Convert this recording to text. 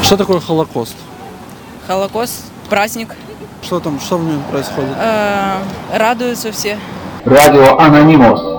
Что такое Холокост? Холокост, праздник. Что там, что в нем происходит? Радуются все. Радио Анонімус.